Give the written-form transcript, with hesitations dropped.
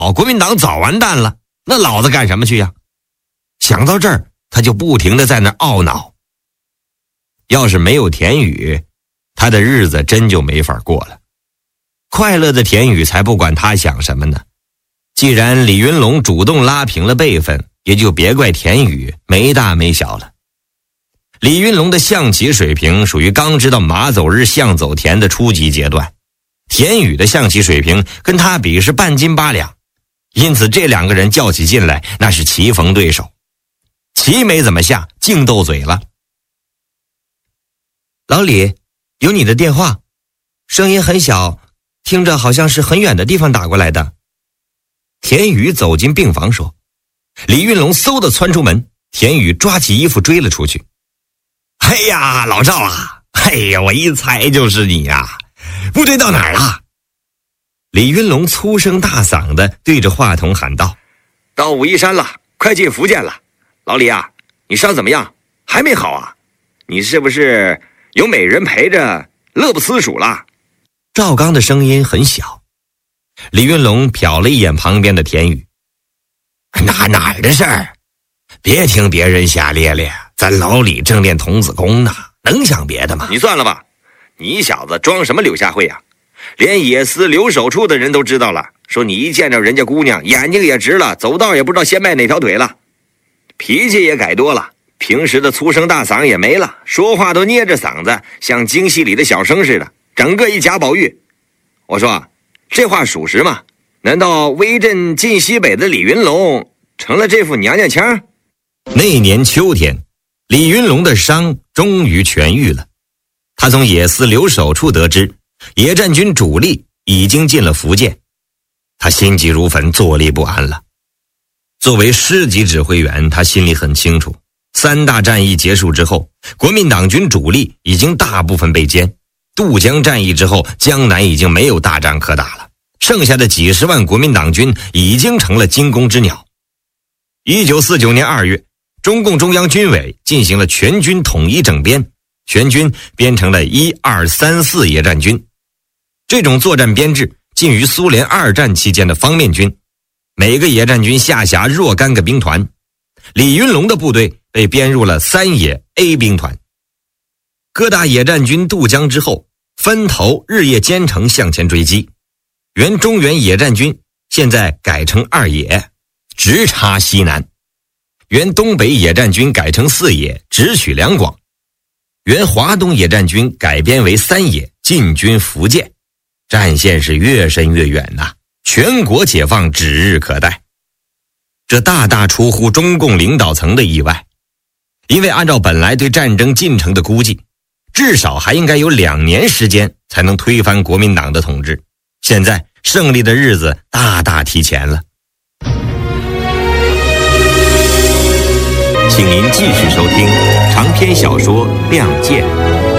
国民党早完蛋了，那老子干什么去呀？想到这儿，他就不停地在那懊恼。要是没有田宇，他的日子真就没法过了。快乐的田宇才不管他想什么呢。既然李云龙主动拉平了辈分，也就别怪田宇没大没小了。李云龙的象棋水平属于刚知道马走日象走田的初级阶段，田宇的象棋水平跟他比是半斤八两，因此这两个人较起劲来那是棋逢对手。棋没怎么下，净斗嘴了。 老李，有你的电话，声音很小，听着好像是很远的地方打过来的。 田宇走进病房说。李云龙嗖地窜出门，田宇抓起衣服追了出去。哎呀，老赵啊，哎呀，我一猜就是你呀，部队到哪儿了？李云龙粗声大嗓地对着话筒喊道。到武夷山了，快进福建了。老李啊，你伤怎么样？还没好啊？你是不是有美人陪着，乐不思蜀了？赵刚的声音很小。李云龙瞟了一眼旁边的田宇。哪儿的事儿？别听别人瞎咧咧，咱老李正练童子功呢，能想别的吗？你算了吧，你小子装什么柳下惠啊？连野司留守处的人都知道了，说你一见着人家姑娘眼睛也直了，走道也不知道先迈哪条腿了，脾气也改多了，平时的粗声大嗓也没了，说话都捏着嗓子，像京戏里的小生似的，整个一贾宝玉。我说这话属实吗？难道威震晋西北的李云龙成了这副娘娘腔？那年秋天，李云龙的伤终于痊愈了。他从野司留守处得知，野战军主力已经进了福建，他心急如焚，坐立不安了。作为师级指挥员，他心里很清楚，三大战役结束之后，国民党军主力已经大部分被歼，渡江战役之后，江南已经没有大仗可打了，剩下的几十万国民党军已经成了惊弓之鸟。1949年2月，中共中央军委进行了全军统一整编，全军编成了1、2、3、4野战军。这种作战编制近于苏联二战期间的方面军，每个野战军下辖若干个兵团。李云龙的部队被编入了3野 A 兵团。各大野战军渡江之后，分头日夜兼程向前追击。原中原野战军现在改成2野，直插西南。原东北野战军改成4野，直取两广。原华东野战军改编为3野，进军福建。战线是越伸越远呐，全国解放指日可待。这大大出乎中共领导层的意外，因为按照本来对战争进程的估计，至少还应该有2年时间才能推翻国民党的统治。现在胜利的日子大大提前了。请您继续收听长篇小说《亮剑》，